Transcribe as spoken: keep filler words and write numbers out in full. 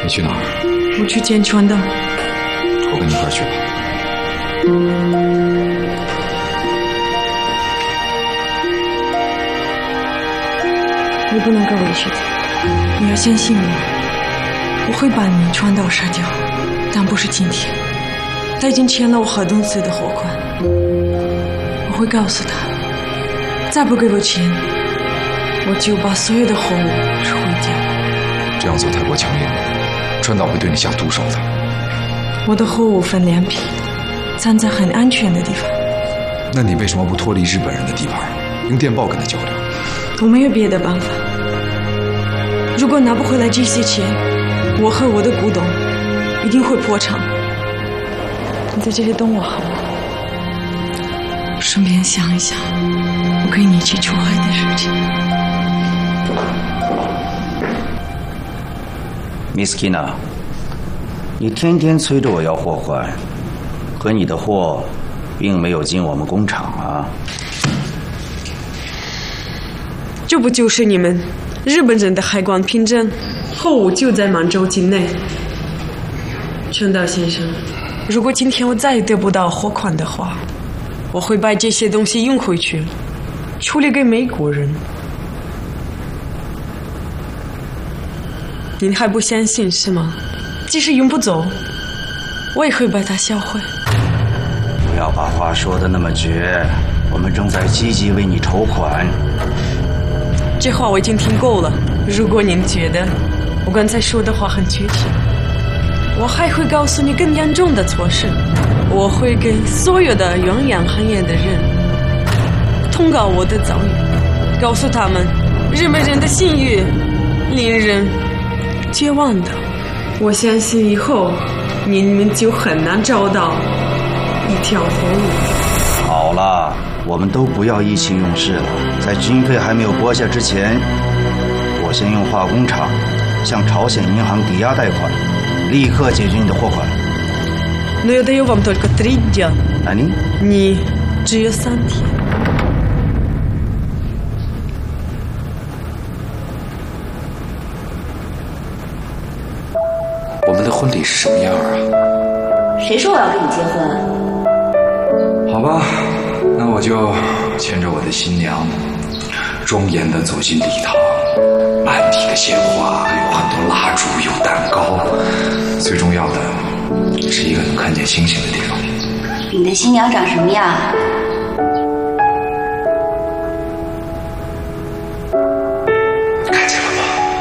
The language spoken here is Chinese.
你去哪儿？ 我去见川岛。 我跟你一块儿去吧。 你不能跟我一起走，你要相信我，我会把你川岛杀掉，但不是今天。他已经欠了我好多次的货款，我会告诉他，再不给我钱，我就把所有的货物收回家。 这样做太过强硬了，川岛会对你下毒手的。 我的货物分两批，藏在很安全的地方。 那你为什么不脱离日本人的地盘，用电报跟他交流？ 我没有别的办法。如果拿不回来这些钱，我和我的股东一定会破产。你在这里等我好吗？顺便想一想我跟你一起出海的事情。 Miss Kina， 你天天催着我要货款，可你的货并没有进我们工厂啊。 这不就是你们日本人的海关凭证？货物就在满洲境内。川岛先生，如果今天我再也得不到货款的话，我会把这些东西运回去，处理给美国人。您还不相信是吗？即使运不走，我也会把它销毁。 不要把话说得那么绝，我们正在积极为你筹款。 这话我已经听够了。如果您觉得我刚才说的话很具体，我还会告诉你更严重的措施。我会给所有的远洋行业的人通告我的遭遇，告诉他们日本人的信誉令人绝望的。我相信以后你们就很难找到一条活路。 好了，我们都不要意气用事了。在军费还没有拨下之前，我先用化工厂向朝鲜银行抵押贷款，立刻解决你的货款。 Но я даю вам только три дня. 那你？ 你只有三天。 我们的婚礼是什么样啊？ 谁说我要跟你结婚？ 好吧，那我就牵着我的新娘，庄严地走进礼堂，满地的鲜花，有很多蜡烛，有蛋糕，最重要的是一个能看见星星的地方。 你的新娘长什么样？